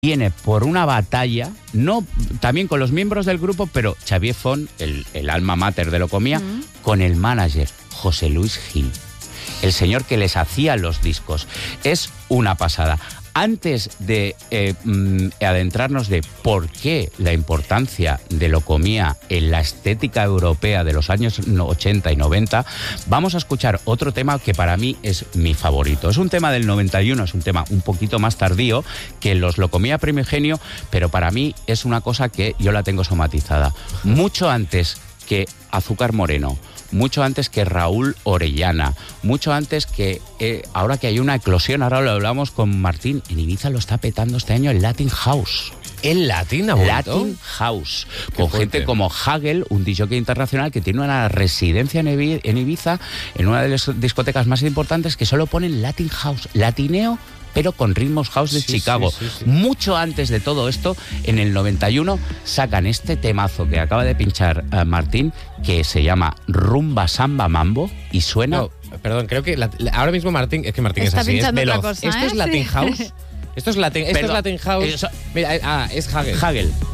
viene por una batalla, no también con los miembros del grupo, pero Xavier Font, el alma mater de Locomía, con el manager, José Luis Gil, el señor que les hacía los discos. Es una pasada. Antes de adentrarnos de por qué la importancia de Locomía en la estética europea de los años 80 y 90, vamos a escuchar otro tema que para mí es mi favorito. Es un tema del 91, es un tema un poquito más tardío que los Locomía Primigenio, pero para mí es una cosa que yo la tengo somatizada. Mucho antes que Azúcar Moreno, mucho antes que Raúl Orellana, mucho antes que, ahora que hay una eclosión, ahora lo hablamos con Martín, en Ibiza lo está petando este año el Latin House. ¿El Latin ha vuelto? Latin House, con gente como Hagel, un DJ internacional que tiene una residencia en Ibiza, en una de las discotecas más importantes, que solo ponen Latin House, latineo, pero con ritmos house de Chicago. Sí. Mucho antes de todo esto, en el 91, sacan este temazo que acaba de pinchar Martín, que se llama Rumba Samba Mambo, y suena... No, perdón, creo que ahora mismo Martín, es que Martín está es así, es veloz. Cosa, ¿Esto es Latin House? Esto es Latin House. Mira, es Hagel. Hagel.